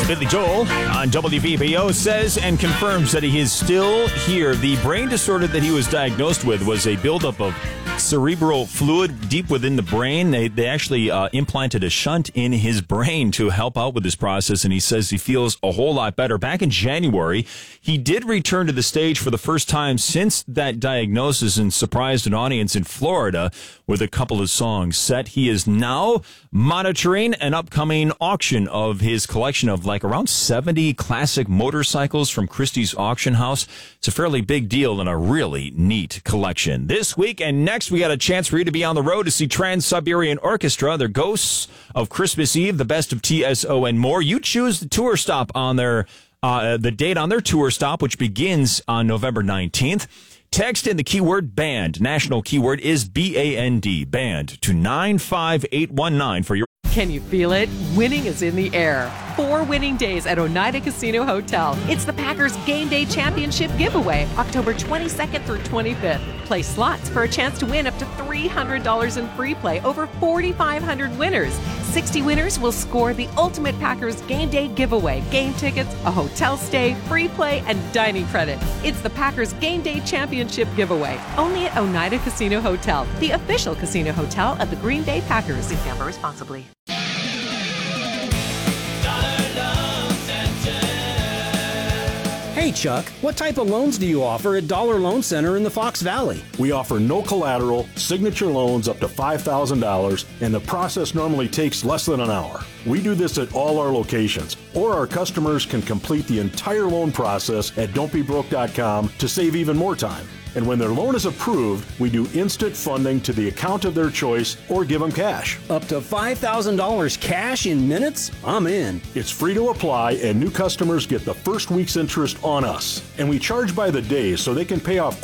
Billy Joel on WVPO says and confirms that he is still here. The brain disorder that he was diagnosed with was a buildup of cerebral fluid deep within the brain. They actually implanted a shunt in his brain to help out with this process, and he says he feels a whole lot better. Back in January, he did return to the stage for the first time since that diagnosis and surprised an audience in Florida with a couple of songs set. He is now monitoring an upcoming auction of his collection of like around 70 classic motorcycles from Christie's Auction House. It's a fairly big deal and a really neat collection. This week and next, we got a chance for you to be on the road to see Trans-Siberian Orchestra, their Ghosts of Christmas Eve, the Best of TSO, and more. You choose the tour stop on their the date on their tour stop, which begins on November 19th. Text in the keyword BAND. National keyword is BAND, BAND, to 95819 for your... Can you feel it? Winning is in the air. 4 winning days at Oneida Casino Hotel. It's the Packers Game Day Championship giveaway, October 22nd through 25th. Play slots for a chance to win up to $300 in free play, over 4,500 winners. 60 winners will score the ultimate Packers Game Day giveaway, game tickets, a hotel stay, free play, and dining credit. It's the Packers Game Day Championship giveaway, only at Oneida Casino Hotel, the official casino hotel of the Green Bay Packers. Please gamble responsibly. Hey Chuck, what type of loans do you offer at Dollar Loan Center in the Fox Valley? We offer no collateral, signature loans up to $5,000, and the process normally takes less than an hour. We do this at all our locations, or our customers can complete the entire loan process at don'tbebroke.com to save even more time. And when their loan is approved, we do instant funding to the account of their choice or give them cash. Up to $5,000 cash in minutes? I'm in. It's free to apply, and new customers get the first week's interest on us. And we charge by the day so they can pay off